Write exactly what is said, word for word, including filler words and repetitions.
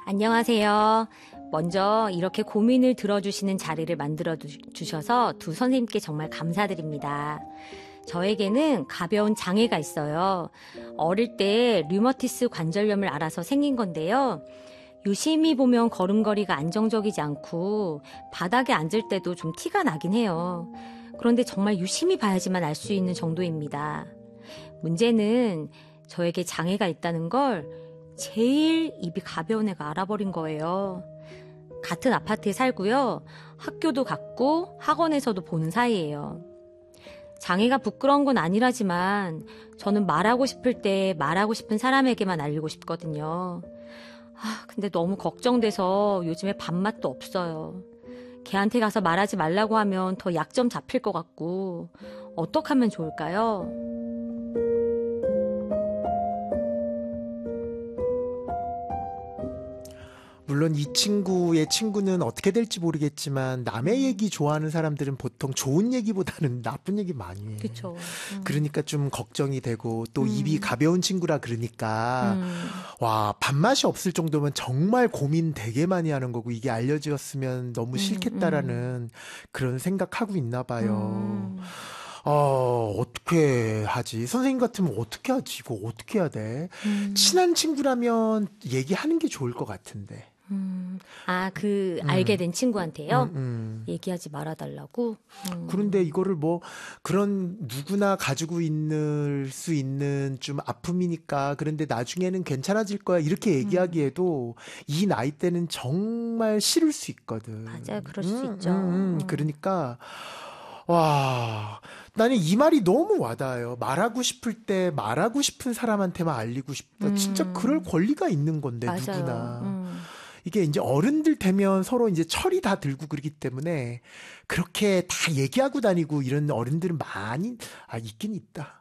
안녕하세요. 먼저 이렇게 고민을 들어주시는 자리를 만들어 주셔서 두 선생님께 정말 감사드립니다. 저에게는 가벼운 장애가 있어요. 어릴 때 류머티스 관절염을 앓아서 생긴 건데요. 유심히 보면 걸음걸이가 안정적이지 않고 바닥에 앉을 때도 좀 티가 나긴 해요. 그런데 정말 유심히 봐야지만 알 수 있는 정도입니다. 문제는 저에게 장애가 있다는 걸 제일 입이 가벼운 애가 알아버린 거예요. 같은 아파트에 살고요. 학교도 같고 학원에서도 보는 사이예요. 장애가 부끄러운 건 아니라지만 저는 말하고 싶을 때 말하고 싶은 사람에게만 알리고 싶거든요. 아, 근데 너무 걱정돼서 요즘에 밥맛도 없어요. 걔한테 가서 말하지 말라고 하면 더 약점 잡힐 것 같고 어떻게 하면 좋을까요? 물론 이 친구의 친구는 어떻게 될지 모르겠지만 남의 얘기 좋아하는 사람들은 보통 좋은 얘기보다는 나쁜 얘기 많이 해. 그쵸. 음. 그러니까 좀 걱정이 되고 또 음. 입이 가벼운 친구라 그러니까 음. 와, 밥맛이 없을 정도면 정말 고민 되게 많이 하는 거고 이게 알려졌으면 너무 싫겠다라는 음. 그런 생각하고 있나 봐요. 음. 어, 어떻게 하지? 선생님 같으면 어떻게 하지? 이거 어떻게 해야 돼? 음. 친한 친구라면 얘기하는 게 좋을 것 같은데. 음. 아, 그 음. 알게 된 친구한테요? 음, 음. 얘기하지 말아달라고? 음. 그런데 이거를 뭐 그런 누구나 가지고 있는 수 있는 좀 아픔이니까 그런데 나중에는 괜찮아질 거야 이렇게 얘기하기에도 이 나이 때는 정말 싫을 수 있거든. 맞아요. 그럴 음, 수 있죠. 음, 음. 음. 그러니까 와, 나는 이 말이 너무 와닿아요. 말하고 싶을 때 말하고 싶은 사람한테만 알리고 싶다. 진짜 음. 그럴 권리가 있는 건데 맞아요. 누구나. 음. 이게 이제 어른들 되면 서로 이제 철이 다 들고 그러기 때문에 그렇게 다 얘기하고 다니고 이런 어른들은 많이 아 있긴 있다.